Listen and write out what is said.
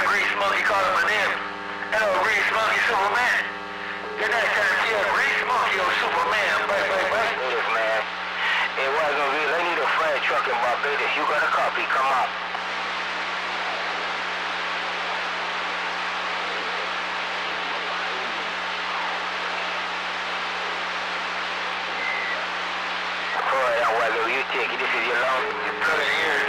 Grease Monkey calling my name. Hello, Grease Monkey Superman. Good night, time to Grease Monkey or Superman. Bye, bye, bye. Yes, man. It wasn't real. I need a fire truck in Barbados. You got a copy. Come up. All right, well, you take it. This is your long. Brother here.